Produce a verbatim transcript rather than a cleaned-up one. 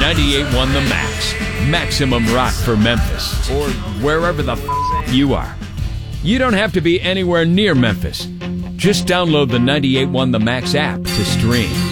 ninety-eight point one The Max. Maximum rock for Memphis, or wherever the f*** you are. You don't have to be anywhere near Memphis. Just download the ninety-eight point one The Max app to stream.